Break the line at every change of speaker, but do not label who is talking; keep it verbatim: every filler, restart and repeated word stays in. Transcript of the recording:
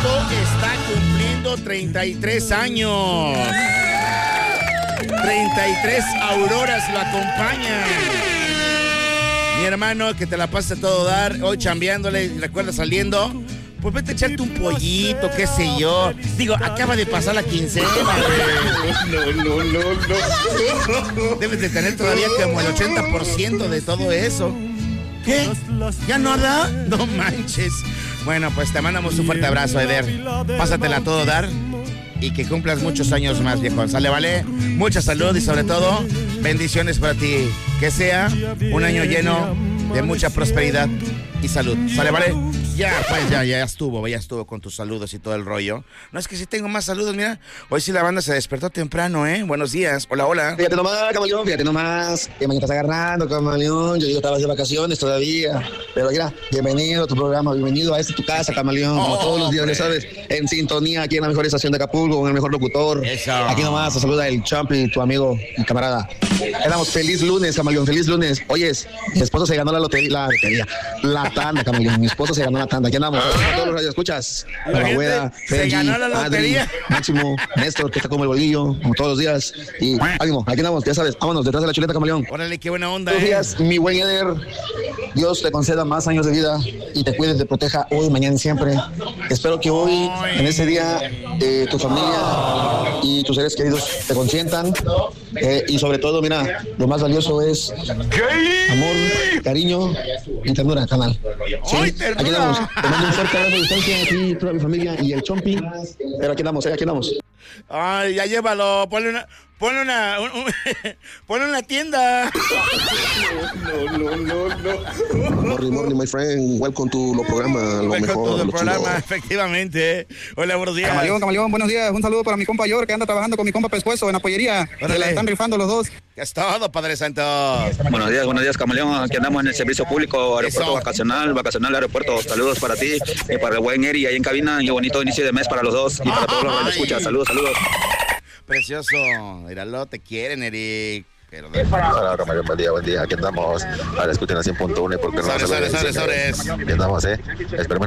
vato está cumpliendo treinta y tres años. treinta y tres auroras lo acompañan. Mi hermano, que te la pase a todo dar, hoy chambeándole, recuerda saliendo, pues vete a echarte un pollito, qué sé yo. Digo, acaba de pasar la quincena. No, no, no, no. Debes de tener todavía como el ochenta por ciento de todo eso. ¿Qué? ¿Ya no da? No manches. Bueno, pues te mandamos un fuerte abrazo, Eder. Pásatela a todo dar y que cumplas muchos años más, viejo. ¿Sale, vale? Mucha salud y sobre todo, bendiciones para ti. Que sea un año lleno de mucha prosperidad y salud. ¿Sale, vale? Ya, pues ya, ya estuvo, ya estuvo con tus saludos y todo el rollo. No, es que sí tengo más saludos, mira. Hoy sí la banda se despertó temprano, ¿eh? Buenos días. Hola, hola.
Fíjate nomás, camaleón, fíjate nomás. Que me estás agarrando, camaleón. Yo digo, estabas de vacaciones todavía. Pero mira, bienvenido a tu programa, bienvenido a esta tu casa, camaleón. Como oh, todos los días, hombre. Ya sabes, en sintonía aquí en la mejor estación de Acapulco, con el mejor locutor. Eso. Aquí nomás, te saluda el Champi, tu amigo y camarada. Éramos feliz lunes, camaleón, feliz lunes. Oyes, mi esposo se ganó la lotería, la lotería, la tanda, camaleón. Mi esposo se ganó la tanda. Aquí andamos. Todos los radioescuchas. La abuela,
se ganó la lotería.
Adri, Máximo, Néstor, que está como el bolillo, como todos los días. Y ánimo, aquí andamos, ya sabes, vámonos, detrás de la chuleta, camaleón.
Órale, qué buena onda,
Buenos
eh.
días, mi buen Eder. Dios te conceda más años de vida y te cuide, te proteja hoy, mañana y siempre. Espero que hoy, Ay. en ese día, eh, tu familia y tus seres queridos te consientan. Eh, y sobre todo, mira, lo más valioso es amor, cariño y ternura, canal. ¿Sí?
Ay,
aquí andamos. Te mando un fuerte abrazo de distancia aquí, toda mi familia y el Chompi. Pero aquí andamos, eh, aquí andamos.
Ay, ya llévalo, ponle una, ponle una, un, un, ponle una tienda. No, no, no, no.
Morning, morning, my friend. Welcome to los programas, lo
Welcome
mejor.
to the
lo
programa,
chido.
Efectivamente. Hola, buenos días.
Camaleón, camaleón, buenos días. Un saludo para mi compa Yor, que anda trabajando con mi compa Pescuezo en la pollería. Se la están rifando los dos.
Ya es todo, Padre Santo.
Buenos días, buenos días, camaleón. Aquí andamos en el servicio público, aeropuerto
Eso.
vacacional, vacacional aeropuerto. Saludos para ti y para el buen Eri ahí en cabina. Y bonito inicio de mes para los dos y para todos los que nos escuchan. Saludos, saludos.
Precioso. Míralo, te quieren, Eric. Pero de...
Hola, camaleón, buen día, buen día. Aquí andamos. Ahora escuchen a cien punto uno porque no
Sobres, sobres, sobres, sobres.
Aquí andamos, eh. Esperemos